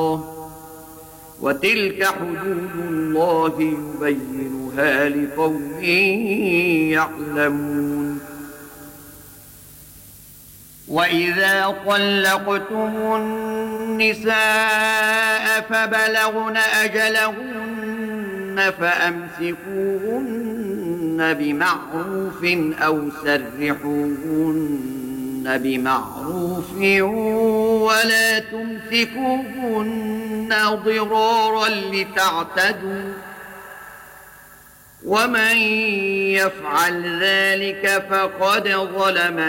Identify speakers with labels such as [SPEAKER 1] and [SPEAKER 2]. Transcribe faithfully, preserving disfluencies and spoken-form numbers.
[SPEAKER 1] وتلك حدود الله يبينها لقوم يعلمون. وإذا طلقتم النساء فبلغن أجلهن فأمسكوهن بمعروف أو سرحوهن بمعروف ولا تمسكوهن ضرارا لتعتدوا، ومن يفعل ذلك فقد ظلم